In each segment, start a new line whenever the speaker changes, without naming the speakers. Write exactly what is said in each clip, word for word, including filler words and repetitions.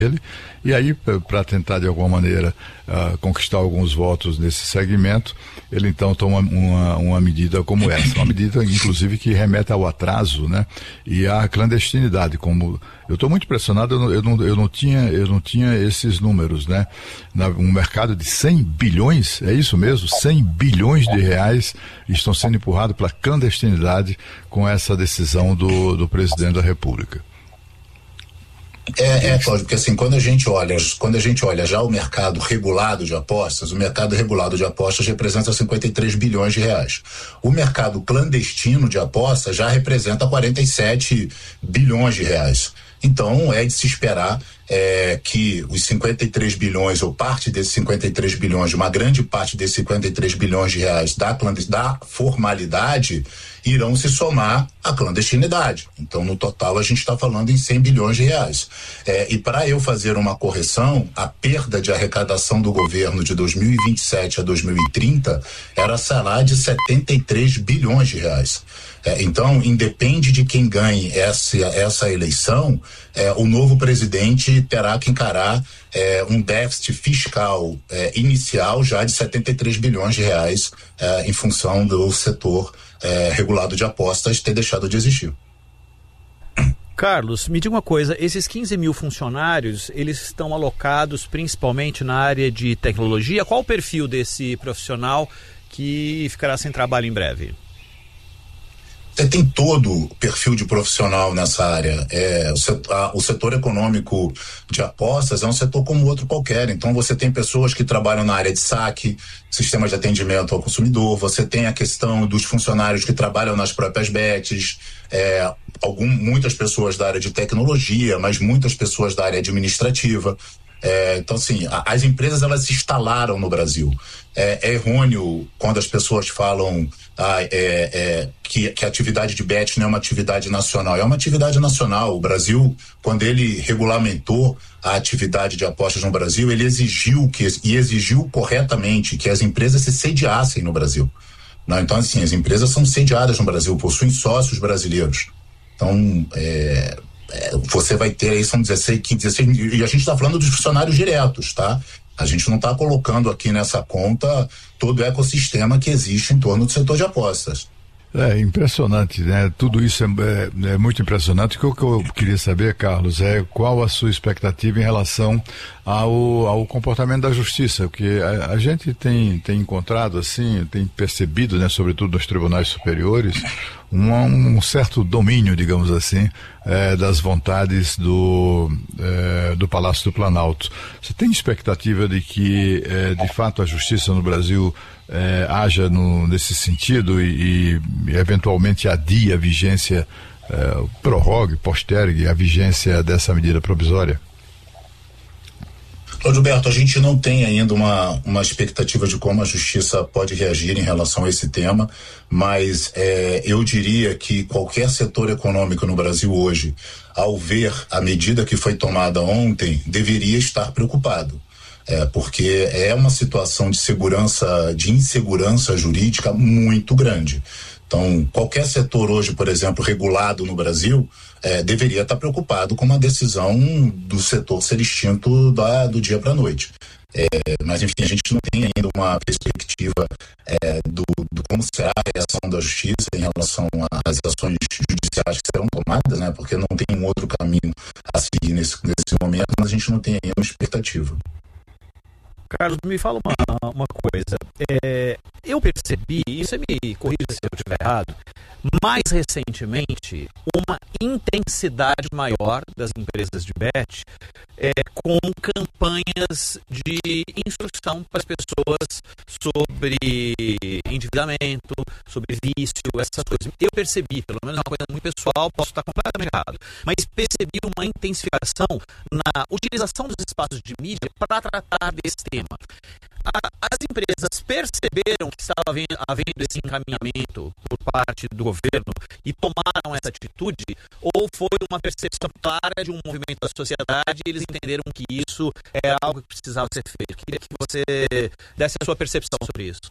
ele, e aí, para tentar de alguma maneira uh, conquistar alguns votos nesse segmento, ele então toma uma, uma medida como essa, uma medida inclusive que remete ao atraso, né, e à clandestinidade. Como eu estou muito impressionado, eu não, eu, não, eu, não tinha, eu não tinha esses números, né, Na, um mercado de cem bilhões, é isso mesmo, cem bilhões de reais estão sendo empurrados para a clandestinidade com essa decisão do, do presidente da República.
É, é, Cláudio, porque assim, quando a gente olha, quando a gente olha já o mercado regulado de apostas, o mercado regulado de apostas representa cinquenta e três bilhões de reais. O mercado clandestino de apostas já representa quarenta e sete bilhões de reais. Então, é de se esperar é, que os cinquenta e três bilhões, ou parte desses cinquenta e três bilhões, uma grande parte desses cinquenta e três bilhões de reais da, da formalidade, irão se somar à clandestinidade. Então, no total, a gente está falando em cem bilhões de reais. É, e para eu fazer uma correção, a perda de arrecadação do governo de dois mil e vinte e sete a dois mil e trinta era, sei lá, de setenta e três bilhões de reais. É, então, independe de quem ganhe essa, essa eleição, é, o novo presidente terá que encarar é, um déficit fiscal é, inicial já de setenta e três bilhões de reais é, em função do setor é, regulado de apostas ter deixado de existir.
Carlos, me diga uma coisa, esses quinze mil funcionários, eles estão alocados principalmente na área de tecnologia? Qual o perfil desse profissional que ficará sem trabalho em breve?
Você tem todo o perfil de profissional nessa área. É, o, setor, a, o setor econômico de apostas é um setor como outro qualquer. Então você tem pessoas que trabalham na área de saque, sistemas de atendimento ao consumidor, você tem a questão dos funcionários que trabalham nas próprias bets, é, algum, muitas pessoas da área de tecnologia, mas muitas pessoas da área administrativa. É, então, assim, a, as empresas, elas se instalaram no Brasil. É, é errôneo quando as pessoas falam ah, é, é, que, que a atividade de bet não é uma atividade nacional. É uma atividade nacional. O Brasil, quando ele regulamentou a atividade de apostas no Brasil, ele exigiu que, e exigiu corretamente que as empresas se sediassem no Brasil. Não, então, assim, as empresas são sediadas no Brasil, possuem sócios brasileiros. Então, é... você vai ter aí, são dezesseis, quinze, dezesseis, e a gente está falando dos funcionários diretos, tá? A gente não está colocando aqui nessa conta todo o ecossistema que existe em torno do setor de apostas.
É impressionante, né? Tudo isso é, é, é muito impressionante. O que eu queria saber, Carlos, é qual a sua expectativa em relação ao, ao comportamento da justiça, porque a, a gente tem, tem encontrado, assim, tem percebido, né, sobretudo nos tribunais superiores, um, um certo domínio, digamos assim, é, das vontades do, é, do Palácio do Planalto. Você tem expectativa de que, é, de fato, a justiça no Brasil É, haja no, nesse sentido e, e eventualmente adie a vigência, é, prorrogue, postergue a vigência dessa medida provisória?
Ô, Gilberto, a gente não tem ainda uma, uma expectativa de como a justiça pode reagir em relação a esse tema, mas é, eu diria que qualquer setor econômico no Brasil hoje, ao ver a medida que foi tomada ontem, deveria estar preocupado. É, porque é uma situação de segurança, de insegurança jurídica muito grande. Então, qualquer setor hoje, por exemplo, regulado no Brasil, é, deveria estar preocupado com uma decisão do setor ser extinto da, do dia para a noite. É, mas, enfim, a gente não tem ainda uma perspectiva é, do, do como será a reação da justiça em relação às ações judiciais que serão tomadas, né? Porque não tem um outro caminho a seguir nesse, nesse momento, mas a gente não tem ainda uma expectativa.
Carlos, me fala uma, uma coisa. É, eu percebi, e você me corrija se eu estiver errado, mais recentemente, uma intensidade maior das empresas de bet é, com campanhas de instrução para as pessoas sobre endividamento, sobre vício, essas coisas. Eu percebi, pelo menos é uma coisa muito pessoal, posso estar completamente errado, mas percebi uma intensificação na utilização dos espaços de mídia para tratar desse tema. As empresas perceberam que estava havendo, havendo esse encaminhamento por parte do governo e tomaram essa atitude, ou foi uma percepção clara de um movimento da sociedade e eles entenderam que isso era algo que precisava ser feito? Queria que você desse a sua percepção sobre isso.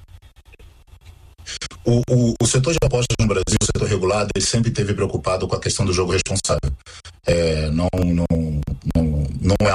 O, o, o setor de apostas no Brasil, o setor regulado, ele sempre esteve preocupado com a questão do jogo responsável. é, não, não, não, não é